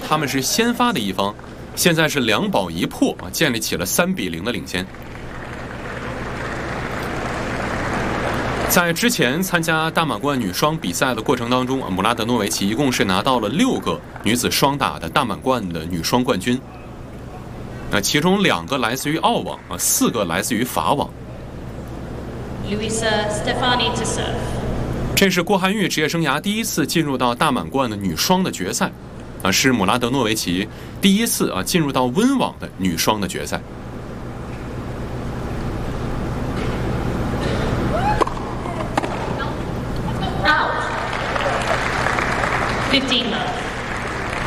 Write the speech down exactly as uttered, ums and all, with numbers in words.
他们是先发的一方，现在是两保一破啊，建立起了三比零的领先。在之前参加大满贯女双比赛的过程当中，姆拉德诺维奇一共是拿到了六个女子双打的大满贯的女双冠军。那其中两个来自于澳网啊，四个来自于法网。 Luisa Stefani to serve。 这是郭涵玉职业生涯第一次进入到大满贯的女双的决赛，啊，是姆拉德诺维奇第一次啊进入到温网的女双的决赛。 Out。fifteen love。